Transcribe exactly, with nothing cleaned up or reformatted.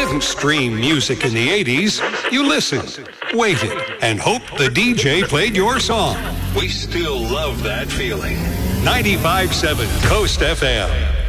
didn't stream music in the eighties. You listened, waited, and hoped the D J played your song. We still love that feeling. ninety-five point seven Coast F M.